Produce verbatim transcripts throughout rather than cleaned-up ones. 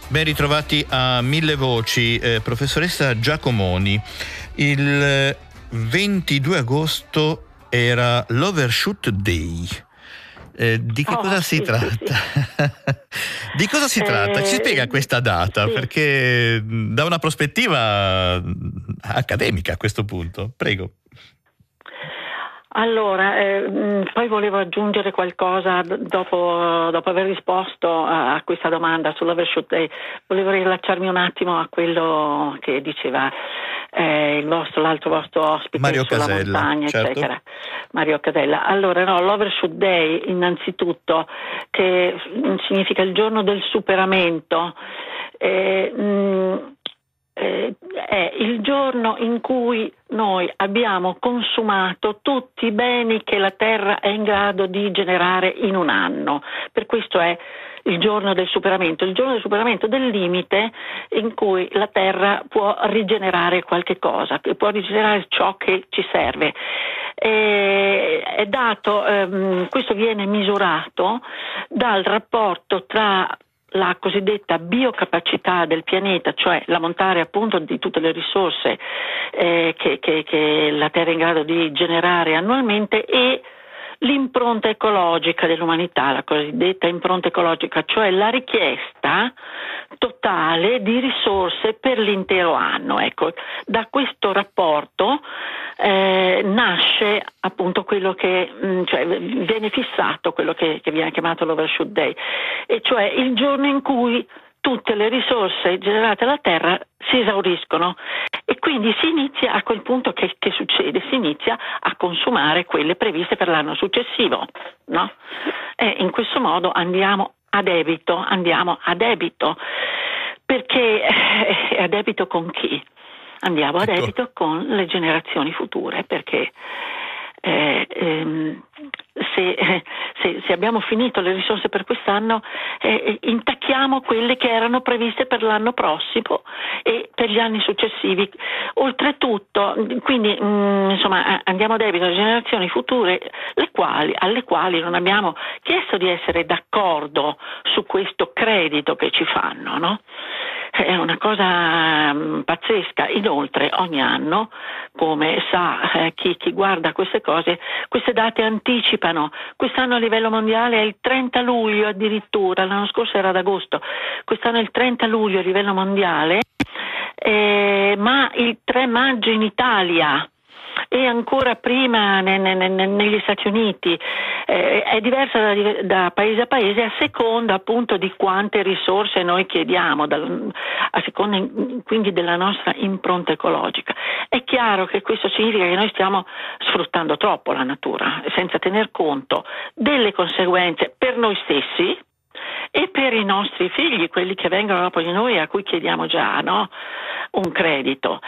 Ben ritrovati a Mille Voci, eh, professoressa Giacomoni. Il ventidue agosto era l'Overshoot Day. Eh, di che oh, cosa sì, si tratta? Sì, sì. Di cosa si tratta? Ci spiega questa data? Sì. Perché da una prospettiva accademica a questo punto. Prego. Allora, eh, poi volevo aggiungere qualcosa dopo, dopo aver risposto a, a questa domanda sull'Overshoot Day. Volevo rilacciarmi un attimo a quello che diceva eh, il vostro, l'altro vostro ospite Mario sulla Casella, montagna, certo. eccetera. Mario Casella. Allora, no, l'Overshoot Day innanzitutto, che significa il giorno del superamento, eh, mh, Eh, è il giorno in cui noi abbiamo consumato tutti i beni che la Terra è in grado di generare in un anno. Per questo è il giorno del superamento, il giorno del superamento del limite in cui la Terra può rigenerare qualche cosa, può rigenerare ciò che ci serve. E è dato, ehm, questo viene misurato dal rapporto tra la cosiddetta biocapacità del pianeta, cioè l'ammontare appunto di tutte le risorse eh, che, che, che la Terra è in grado di generare annualmente, e l'impronta ecologica dell'umanità, la cosiddetta impronta ecologica, cioè la richiesta totale di risorse per l'intero anno. Ecco, da questo rapporto eh, nasce appunto quello che, mh, cioè viene fissato quello che, che viene chiamato l'Overshoot Day, e cioè il giorno in cui tutte le risorse generate dalla Terra si esauriscono, e quindi si inizia, a quel punto che, che succede? Si inizia a consumare quelle previste per l'anno successivo, no? E in questo modo andiamo a debito, andiamo a debito, perché eh, a debito con chi? Andiamo a Ecco. debito con le generazioni future, perché eh, ehm, se, eh, se, se abbiamo finito le risorse per quest'anno, eh, intacchiamo quelle che erano previste per l'anno prossimo e per gli anni successivi. Oltretutto, quindi mh, insomma, andiamo a debito alle generazioni future, le quali, alle quali non abbiamo chiesto di essere d'accordo su questo credito che ci fanno, no? È una cosa mh, pazzesca. Inoltre ogni anno, come sa eh, chi, chi guarda queste cose, queste date anticipano. Quest'anno a livello mondiale è il trenta luglio addirittura, l'anno scorso era ad agosto, quest'anno è il trenta luglio a livello mondiale, eh, ma il tre maggio in Italia e ancora prima ne, ne, ne, negli Stati Uniti. Eh, è diversa da, da paese a paese, a seconda appunto di quante risorse noi chiediamo, da, a seconda quindi della nostra impronta ecologica. È chiaro che questo significa che noi stiamo sfruttando troppo la natura, senza tener conto delle conseguenze per noi stessi e per i nostri figli, quelli che vengono dopo di noi, a cui chiediamo già, no? Un credito.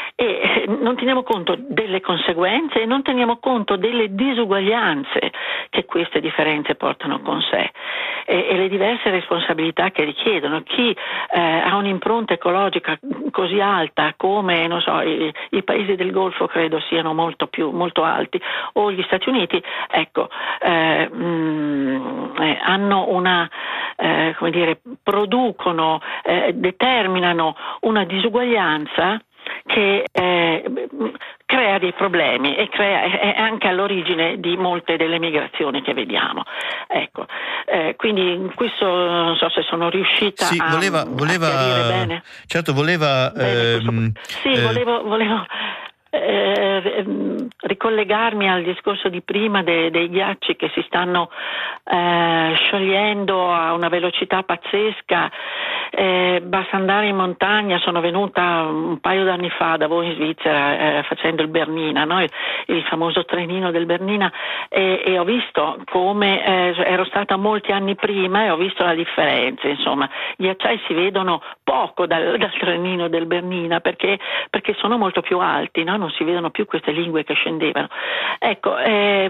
E non teniamo conto delle conseguenze e non teniamo conto delle disuguaglianze che queste differenze portano con sé, e, e le diverse responsabilità che richiedono. Chi eh, ha un'impronta ecologica così alta come, non so, i, i paesi del Golfo credo siano molto più molto alti, o gli Stati Uniti, ecco, eh, mh, eh, hanno una eh, come dire, producono, eh, determinano una disuguaglianza che eh, crea dei problemi e crea, è anche all'origine di molte delle migrazioni che vediamo. Ecco, eh, quindi questo non so se sono riuscita sì, a, voleva, voleva, a chiarire bene. Certo, voleva... Bene, ehm, sì, eh, volevo... volevo Eh, ricollegarmi al discorso di prima de, dei ghiacci che si stanno eh, sciogliendo a una velocità pazzesca. Eh, basta andare in montagna. Sono venuta un paio d'anni fa da voi in Svizzera eh, facendo il Bernina, no? il, il famoso trenino del Bernina, e, e ho visto come eh, ero stata molti anni prima e ho visto la differenza. Insomma, gli ghiacciai si vedono poco dal, dal trenino del Bernina perché, perché sono molto più alti, no? Non si vedono più queste lingue che scendevano. Ecco,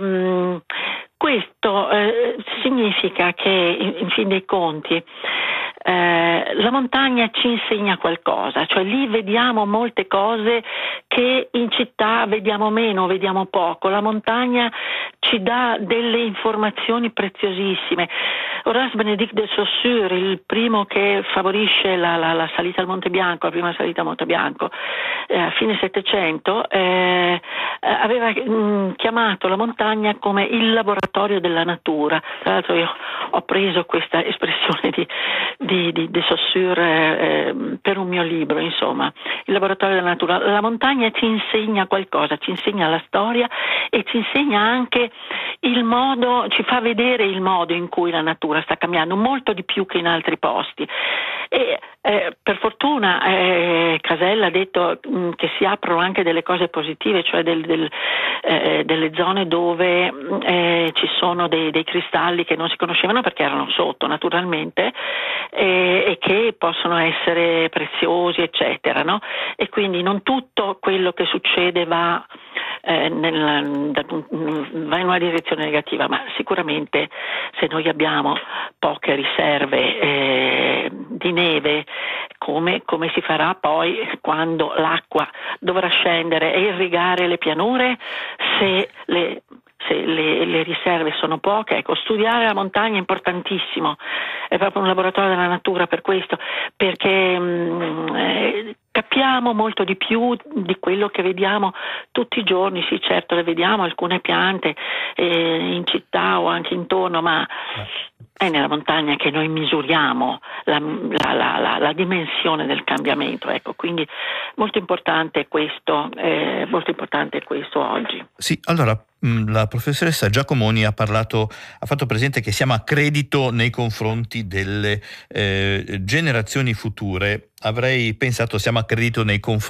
ehm, questo eh, significa che in, in fin dei conti eh, la montagna ci insegna qualcosa, cioè lì vediamo molte cose che in città vediamo meno, vediamo poco. La montagna ci dà delle informazioni preziosissime. Horace Benedict de Saussure, il primo che favorisce la, la, la salita al Monte Bianco, la prima salita al Monte Bianco, eh, a fine Settecento, eh, aveva mh, chiamato la montagna come il laboratorio della natura. Tra l'altro io ho preso questa espressione di, di, di, di Saussure eh, per un mio libro, insomma, il laboratorio della natura. La montagna ci insegna qualcosa, ci insegna la storia e ci insegna anche il modo, ci fa vedere il modo in cui la natura sta cambiando, molto di più che in altri posti. E eh, per fortuna eh, Casella ha detto mh, che si aprono anche delle cose positive, cioè del, del, eh, delle zone dove eh, ci sono dei, dei cristalli che non si conoscevano perché erano sotto naturalmente eh, e che possono essere preziosi, eccetera, no? E quindi non tutto quello che succede va Eh, nel, da, va in una direzione negativa, ma sicuramente se noi abbiamo poche riserve eh, di neve, come, come si farà poi quando l'acqua dovrà scendere e irrigare le pianure se le se le, le riserve sono poche? Ecco, studiare la montagna è importantissimo, è proprio un laboratorio della natura per questo, perché mh, eh, capiamo molto di più di quello che vediamo tutti i giorni. Sì, certo, le vediamo alcune piante eh, in città o anche intorno, ma è nella montagna che noi misuriamo la, la, la, la, la dimensione del cambiamento. Ecco, quindi molto importante questo, eh, molto importante questo oggi. Sì, allora la professoressa Giacomoni ha parlato, ha fatto presente che siamo a credito nei confronti delle eh, generazioni future. Avrei pensato siamo a credito nei confronti